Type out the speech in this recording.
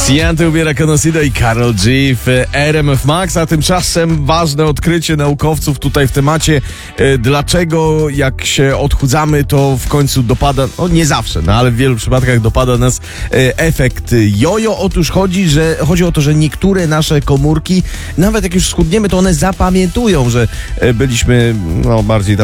Siente ubiera Conocido i Karol G w RMF Max, a tymczasem ważne odkrycie naukowców tutaj w temacie, dlaczego jak się odchudzamy, to w końcu dopada, no nie zawsze, no ale w wielu przypadkach dopada nas efekt jojo. Otóż chodzi o to, że niektóre nasze komórki, nawet jak już schudniemy, to one zapamiętują, że byliśmy bardziej